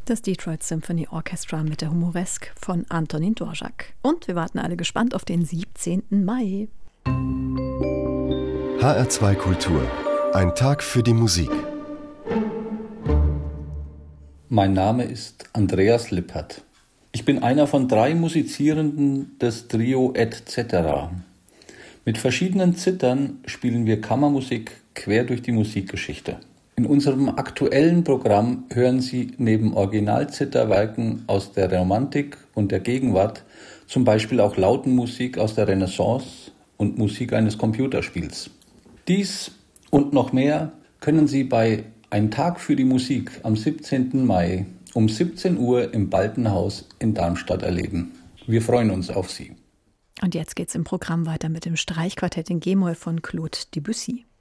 Das Detroit Symphony Orchestra mit der Humoresk von Antonín Dvořák. Und wir warten alle gespannt auf den 17. Mai. HR2 Kultur. Ein Tag für die Musik. Mein Name ist Andreas Lippert. Ich bin einer von 3 Musizierenden des Trio Et cetera. Mit verschiedenen Zithern spielen wir Kammermusik quer durch die Musikgeschichte. In unserem aktuellen Programm hören Sie neben Originalzitherwerken aus der Romantik und der Gegenwart zum Beispiel auch Lautenmusik aus der Renaissance und Musik eines Computerspiels. Dies und noch mehr können Sie bei Ein Tag für die Musik am 17. Mai um 17 Uhr im Baltenhaus in Darmstadt erleben. Wir freuen uns auf Sie. Und jetzt geht's im Programm weiter mit dem Streichquartett in G-Moll von Claude Debussy.